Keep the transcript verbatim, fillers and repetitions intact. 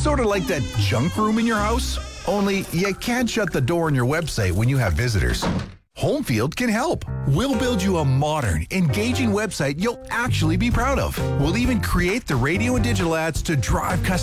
Sort of like that junk room in your house, only you can't shut the door on your website when you have visitors. Homefield can help. We'll build you a modern, engaging website you'll actually be proud of. We'll even create the radio and digital ads to drive customers